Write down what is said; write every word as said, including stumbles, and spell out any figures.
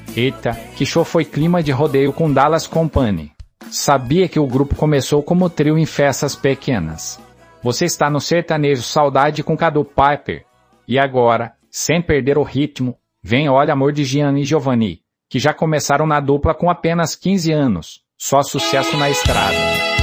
Eita, que show foi clima de rodeio com Dallas Company. Sabia que o grupo começou como trio em festas pequenas. Você está no sertanejo Saudade com Cadu Piper. E agora, sem perder o ritmo, vem Olha Amor de Gianni e Giovanni, que já começaram na dupla com apenas quinze anos. Só sucesso na estrada.